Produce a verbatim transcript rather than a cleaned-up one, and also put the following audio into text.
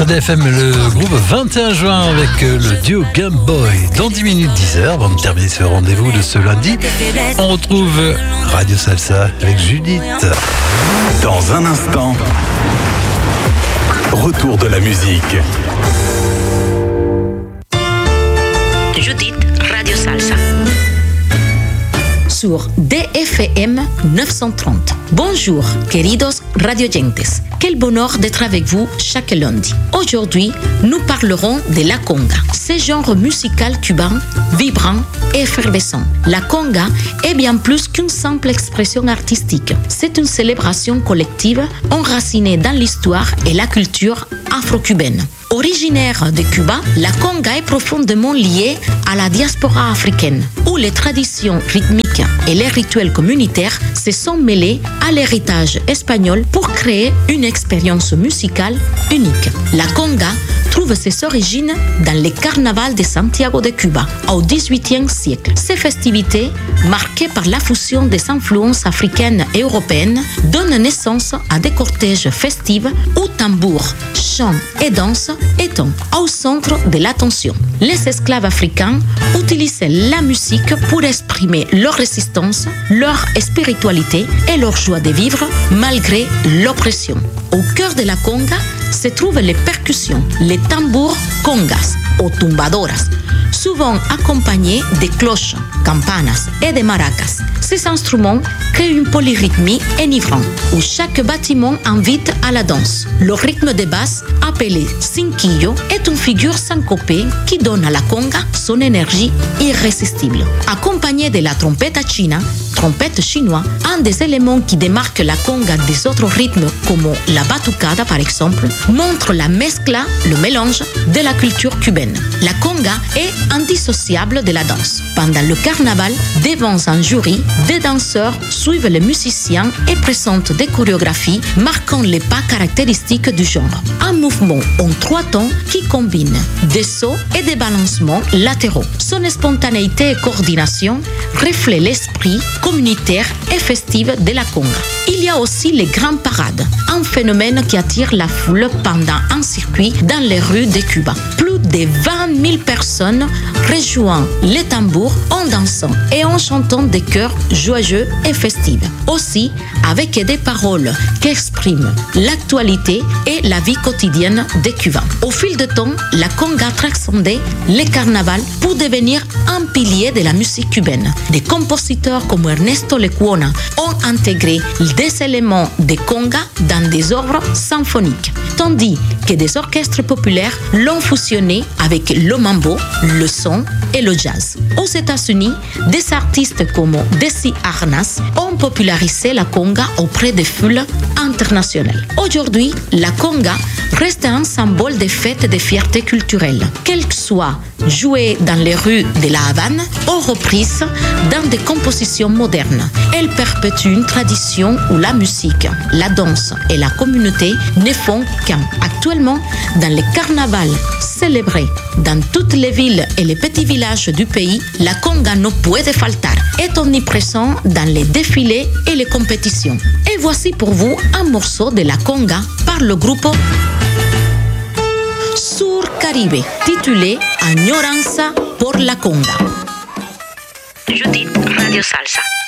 sur D F M, le groupe vingt et un juin avec le duo Game Boy. Dans dix minutes, dix heures, avant de terminer ce rendez-vous de ce lundi, on retrouve Radio Salsa avec Judith. Dans un instant, retour de la musique. Judith, Radio Salsa. Sur D F M neuf cent trente. Bonjour, queridos radioyentes. Quel bonheur d'être avec vous chaque lundi. Aujourd'hui, nous parlerons de la conga. Ce genre musical cubain, vibrant et effervescent. La conga est bien plus qu'une simple expression artistique. C'est une célébration collective enracinée dans l'histoire et la culture afro-cubaine. Originaire de Cuba, la conga est profondément liée à la diaspora africaine, où les traditions rythmiques et les rituels communautaires se sont mêlés à l'héritage espagnol pour créer une expérience musicale unique. La conga trouve ses origines dans le carnaval de Santiago de Cuba au dix-huitième siècle. Ces festivités, marquées par la fusion des influences africaines et européennes, donnent naissance à des cortèges festifs où tambours, chants et danses étant au centre de l'attention. Les esclaves africains utilisaient la musique pour exprimer leur résistance, leur spiritualité et leur joie de vivre malgré l'oppression. Au cœur de la conga se trouvent les percussions, les tambours congas ou tumbadoras, souvent accompagnés de cloches, campanas et de maracas. Ces instruments créent une polyrythmie enivrante où chaque bâtiment invite à la danse. Le rythme de basse, appelé cinquillo, est une figure syncopée qui donne à la conga son énergie irrésistible. Accompagné de la trompette china, trompette chinoise, un des éléments qui démarque la conga des autres rythmes comme la batucada par exemple, montre la mescla, le mélange de la culture cubaine. La conga est indissociable de la danse. Pendant le carnaval, devant un jury, des danseurs suivent les musiciens et présentent des chorégraphies marquant les pas caractéristiques du genre. Un mouvement en trois temps qui combine des sauts et des balancements latéraux. Son spontanéité et coordination reflètent l'esprit communautaire et festif de la conga. Il y a aussi les grandes parades, un phénomène qui attire la foule pendant un circuit dans les rues de Cuba. Plus de vingt mille personnes rejoignent les tambours en dansant et en chantant des chœurs joyeux et festifs. Aussi avec des paroles qui expriment l'actualité et la vie quotidienne des Cubains. Au fil du temps, la conga a transcendé le carnaval pour devenir un pilier de la musique cubaine. Des compositeurs comme Ernesto Lecuona ont intégré des éléments de conga dans des œuvres symphoniques, tandis que des orchestres populaires l'ont fusionné avec le mambo, le son et le jazz. Aux États-Unis, des artistes comme Desi Arnaz ont popularisé la conga auprès des foules internationales. Aujourd'hui, la conga reste un symbole de fête et de fierté culturelle, qu'elle soit jouée dans les rues de la Havane ou reprise dans des compositions modernes. Elle perpétue une tradition où la musique, la danse et la communauté ne font qu'un. Actuellement, dans les carnavals célébrés dans toutes les villes et les petits villages du pays, la conga no puede faltar, est omniprésent dans les défilés et les compétitions. Et voici pour vous un morceau de la conga par le groupe Sur Caribe, titulé Añoranza por la conga. Judith, Radio Salsa.